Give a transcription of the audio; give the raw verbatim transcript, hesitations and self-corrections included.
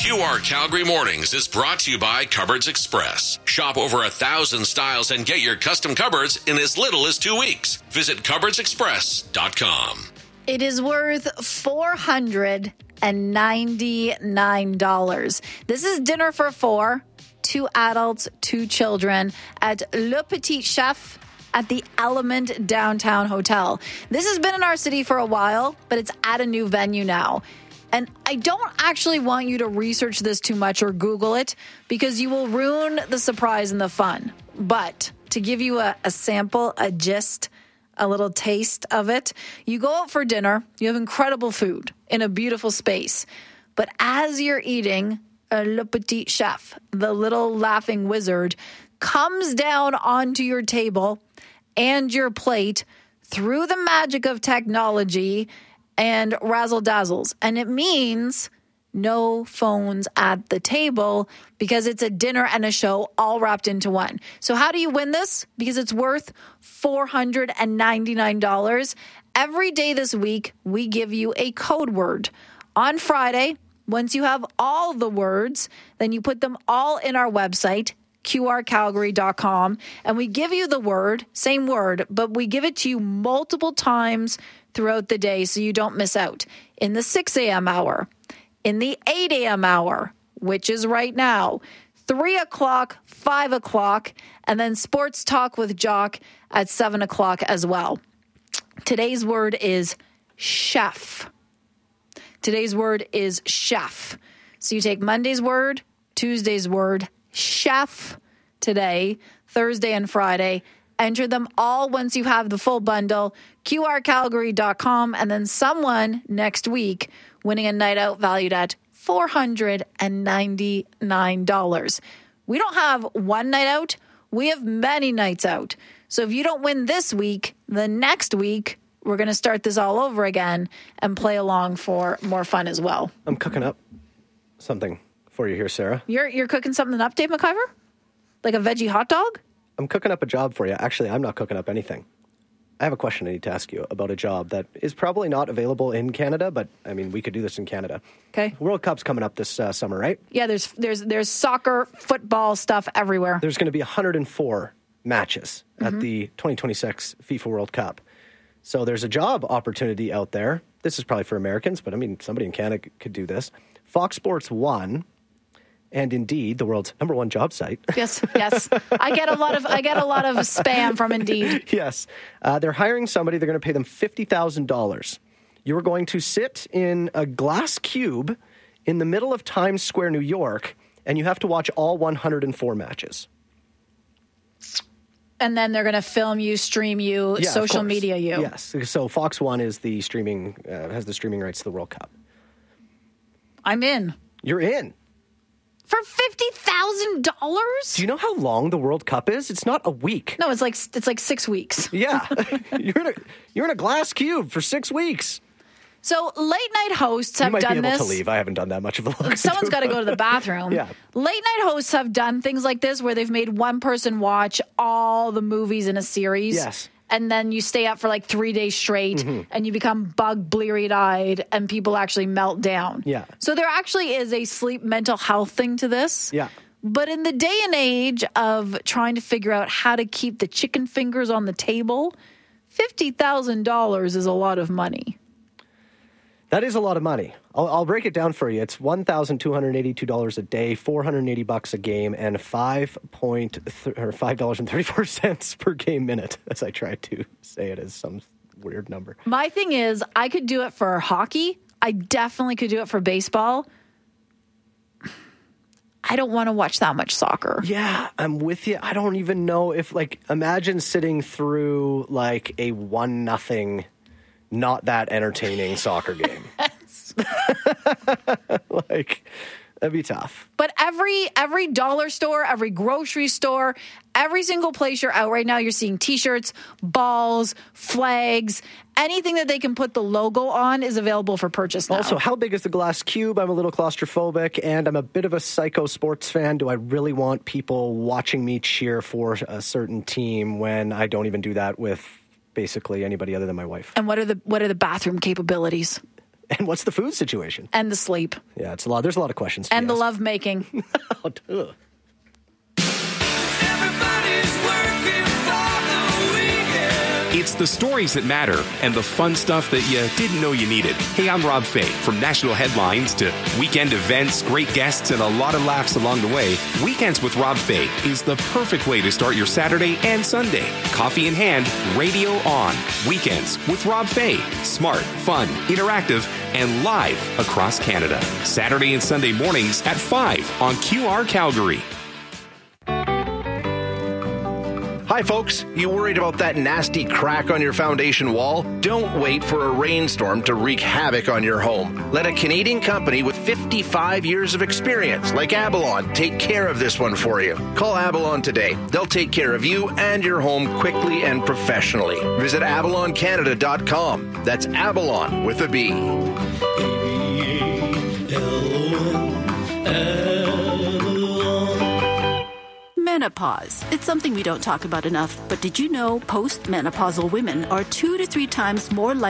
Q R Calgary Mornings is brought to you by Cupboards Express. Shop over a thousand styles and get your custom cupboards in as little as two weeks. Visit cupboards express dot com. It is worth four hundred ninety-nine dollars. This is dinner for four, two adults, two children at Le Petit Chef at the Element Downtown Hotel. This has been in our city for a while, but it's at a new venue now. And I don't actually want you to research this too much or Google it because you will ruin the surprise and the fun. But to give you a, a sample, a gist, a little taste of it, you go out for dinner, you have incredible food in a beautiful space. But as you're eating, a Le Petit Chef, the little laughing wizard, comes down onto your table and your plate through the magic of technology and razzle dazzles. And it means no phones at the table because it's a dinner and a show all wrapped into one. So how do you win this? Because it's worth four hundred ninety-nine dollars. Every day this week, we give you a code word. On Friday, once you have all the words, then you put them all in our website, Q R calgary dot com, and we give you the word, same word, but we give it to you multiple times throughout the day so you don't miss out. In the six a.m. hour, in the eight a.m. hour, which is right now, three o'clock, five o'clock, and then Sports Talk with Jock at seven o'clock as well. Today's word is chef. Today's word is chef. So you take Monday's word, Tuesday's word, chef today, Thursday and Friday. Enter them all once you have the full bundle, Q R calgary dot com, and then someone next week winning a night out valued at four hundred ninety-nine dollars. We don't have one night out. We have many nights out. So if you don't win this week, the next week, we're going to start this all over again and play along for more fun as well. I'm cooking up something for you here, Sarah. You're you're cooking something up, Dave McIver? Like a veggie hot dog? I'm cooking up a job for you. Actually, I'm not cooking up anything. I have a question I need to ask you about a job that is probably not available in Canada, but, I mean, we could do this in Canada. Okay. World Cup's coming up this uh, summer, right? Yeah, there's there's there's soccer, football stuff everywhere. There's going to be one hundred four matches Mm-hmm. at the twenty twenty-six FIFA World Cup. So there's a job opportunity out there. This is probably for Americans, but, I mean, somebody in Canada could do this. Fox Sports one... and Indeed, the world's number one job site. Yes, yes. I get a lot of I get a lot of spam from Indeed. Yes. Uh, they're hiring somebody. They're going to pay them fifty thousand dollars. You're going to sit in a glass cube in the middle of Times Square, New York, and you have to watch all one hundred four matches. And then they're going to film you, stream you, Yeah, social media you. Yes. So Fox One is the streaming, uh, has the streaming rights to the World Cup. I'm in. You're in. For fifty thousand dollars? Do you know how long the World Cup is? It's not a week. No, it's like it's like six weeks. Yeah. you're in a you're in a glass cube for six weeks. So late night hosts have you might done be able this. to leave. I haven't done that much of a look. Someone's got to go to the bathroom. Yeah. Late night hosts have done things like this where they've made one person watch all the movies in a series. Yes. And then you stay up for like three days straight Mm-hmm. and you become bug bleary-eyed and people actually melt down. Yeah. So there actually is a sleep mental health thing to this. Yeah. But in the day and age of trying to figure out how to keep the chicken fingers on the table, fifty thousand dollars is a lot of money. That is a lot of money. I'll, I'll break it down for you. It's one thousand two hundred eighty-two dollars a day, four hundred eighty bucks a game, and five point th- or five dollars and thirty-four cents per game minute, as I tried to say it as some weird number. My thing is, I could do it for hockey. I definitely could do it for baseball. I don't want to watch that much soccer. Yeah, I'm with you. I don't even know if, like, imagine sitting through, like, a one nothing, not that entertaining soccer game. Like, that'd be tough. But every every dollar store, every grocery store, every single place you're out right now, you're seeing T-shirts, balls, flags, anything that they can put the logo on is available for purchase now. Also, how big is the glass cube? I'm a little claustrophobic, and I'm a bit of a psycho sports fan. Do I really want people watching me cheer for a certain team when I don't even do that with basically anybody other than my wife? And what are the what are the bathroom capabilities? And what's the food situation? And the sleep. Yeah, it's a lot. There's a lot of questions. To And the asked. love making. Oh, ugh. It's the stories that matter and the fun stuff that you didn't know you needed. Hey, I'm Rob Fay. From national headlines to weekend events, great guests, and a lot of laughs along the way, Weekends with Rob Fay is the perfect way to start your Saturday and Sunday. Coffee in hand, radio on. Weekends with Rob Fay. Smart, fun, interactive, and live across Canada. Saturday and Sunday mornings at five on Q R Calgary. Hi, folks. You worried about that nasty crack on your foundation wall? Don't wait for a rainstorm to wreak havoc on your home. Let a Canadian company with fifty-five years of experience, like Abalon, take care of this one for you. Call Abalon today. They'll take care of you and your home quickly and professionally. Visit abalon canada dot com. That's Abalon with a B. Menopause. It's something we don't talk about enough, but did you know postmenopausal women are two to three times more likely